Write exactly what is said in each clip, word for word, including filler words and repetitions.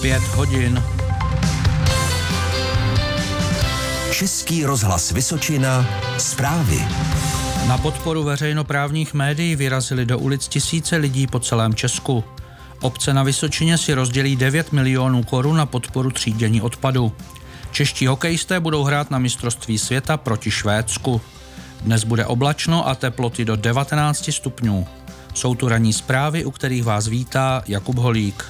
Pět hodin. Český rozhlas Vysočina, zprávy. Na podporu veřejnoprávních médií vyrazili do ulic tisíce lidí po celém Česku. Obce na Vysočině si rozdělí devět milionů korun na podporu třídění odpadu. Čeští hokejisté budou hrát na mistrovství světa proti Švédsku. Dnes bude oblačno a teploty do devatenáct stupňů. Jsou tu ranní zprávy, u kterých vás vítá Jakub Holík.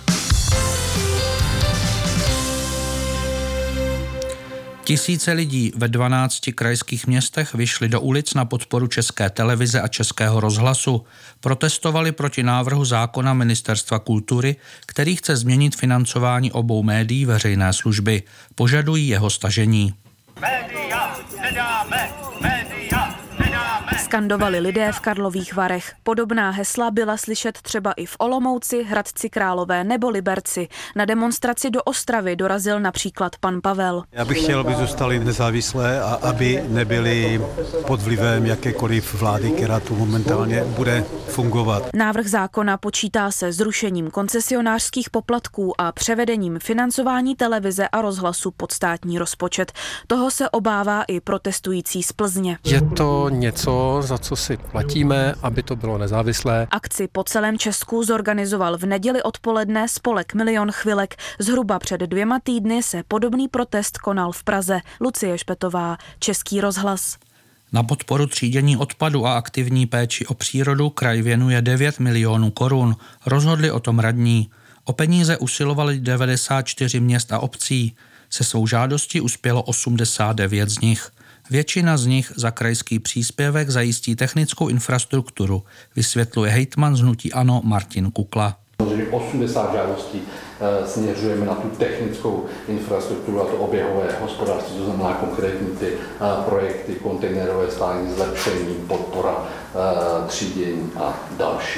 Tisíce lidí ve dvanácti krajských městech vyšli do ulic na podporu České televize a Českého rozhlasu. Protestovali proti návrhu zákona Ministerstva kultury, který chce změnit financování obou médií veřejné služby. Požadují jeho stažení. Média nedáme, média nedáme. Skandovali lidé v Karlových Varech. Podobná hesla byla slyšet třeba i v Olomouci, Hradci Králové nebo Liberci. Na demonstraci do Ostravy dorazil například pan Pavel. Já bych chtěl, aby zůstali nezávislé a aby nebyli pod vlivem jakékoliv vlády, která tu momentálně bude fungovat. Návrh zákona počítá se zrušením koncesionářských poplatků a převedením financování televize a rozhlasu pod státní rozpočet. Toho se obává i protestující z Plzně. Je to něco, za co si platíme, aby to bylo nezávislé. Akci po celém Česku zorganizoval v neděli odpoledne spolek Milion chvilek. Zhruba před dvěma týdny se podobný protest konal v Praze. Lucie Špetová, Český rozhlas. Na podporu třídění odpadu a aktivní péči o přírodu kraj věnuje devět milionů korun. Rozhodli o tom radní. O peníze usilovali devadesát čtyři měst a obcí. Se svou žádostí uspělo osmdesát devět z nich. Většina z nich za krajský příspěvek zajistí technickou infrastrukturu, vysvětluje hejtman z hnutí ANO Martin Kukla. osmdesát žádostí e, směřujeme na tu technickou infrastrukturu a to oběhové hospodářství, to znamená konkrétní ty e, projekty, kontejnerové stání, zlepšení, podpora, e, třídění a další.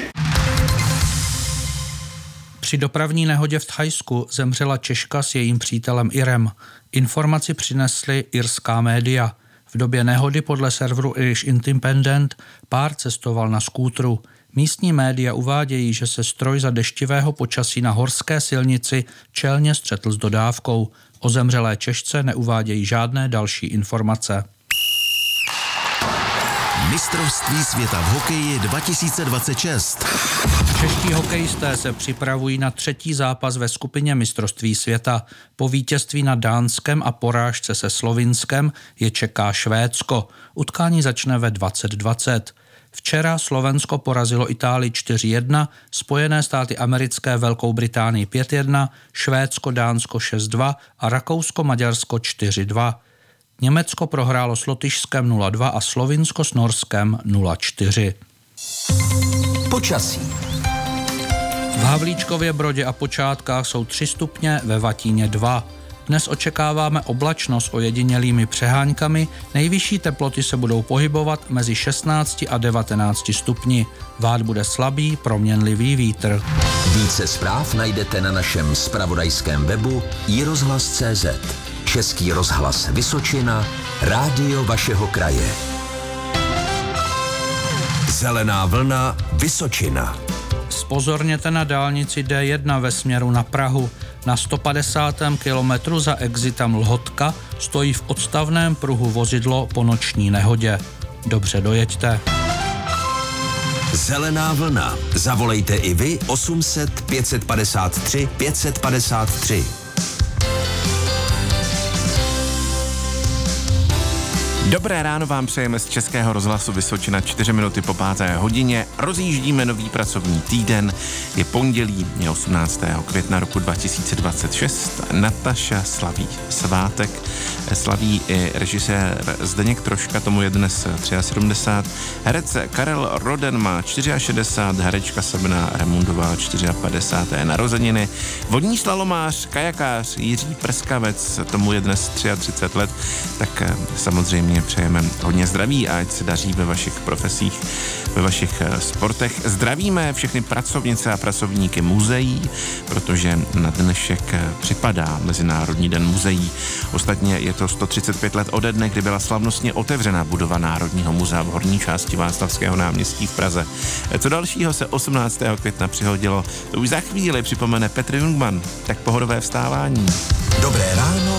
Při dopravní nehodě v Thajsku zemřela Češka s jejím přítelem Irem. Informaci přinesly irská média. V době nehody podle serveru Irish Independent pár cestoval na skútru. Místní média uvádějí, že se stroj za deštivého počasí na horské silnici čelně střetl s dodávkou. O zemřelé Češce neuvádějí žádné další informace. Mistrovství světa v hokeji dva tisíce dvacet šest. Čeští hokejisté se připravují na třetí zápas ve skupině mistrovství světa. Po vítězství nad Dánskem a porážce se Slovinskem je čeká Švédsko. Utkání začne ve dvacet dvacet. Včera Slovensko porazilo Itálii čtyři jedna, Spojené státy americké Velkou Británii pět jedna, Švédsko Dánsko šest dva a Rakousko Maďarsko čtyři dva. Německo prohrálo s Lotyšskem nula dva a Slovinsko s Norskem nula čtyři. Počasí. V Havlíčkově Brodě a Počátkách jsou tři stupně, ve Vatíně dva. Dnes očekáváme oblačnost s ojedinělými přeháňkami, nejvyšší teploty se budou pohybovat mezi šestnácti a devatenácti stupni. Vát bude slabý, proměnlivý vítr. Více zpráv najdete na našem zpravodajském webu i rozhlas tečka cé zet. Český rozhlas Vysočina, rádio vašeho kraje. Zelená vlna Vysočina. Zpozorněte na dálnici D jedna ve směru na Prahu. Na sto padesátém kilometru za exitem Lhotka stojí v odstavném pruhu vozidlo po noční nehodě. Dobře dojeďte. Zelená vlna. Zavolejte i vy osm set pět padesát tři pět padesát tři. Dobré ráno vám přejeme z Českého rozhlasu Vysočina, čtyři minuty po páté hodině. Rozjíždíme nový pracovní týden. Je pondělí, je osmnáctého května roku dva tisíce dvacet šest. Nataša slaví svátek. Slaví i režisér Zdeněk Troška, tomu je dnes sedmdesát tři. Herec Karel Roden má šedesát čtyři, herečka Sabina Remundová padesát čtyři. narozeniny. Vodní slalomář, kajakář Jiří Prskavec, tomu je dnes třicet tři let. Tak samozřejmě přejeme hodně zdraví a ať se daří ve vašich profesích, ve vašich sportech. Zdravíme všechny pracovnice pracovnice a pracovníky muzeí, protože na dnešek připadá Mezinárodní den muzeí. Ostatně je to sto třicet pět let ode dne, kdy byla slavnostně otevřena budova Národního muzea v horní části Václavského náměstí v Praze. Co dalšího se osmnáctého května přihodilo, to už za chvíli připomene Petr Jungmann. Tak pohodové vstávání. Dobré ráno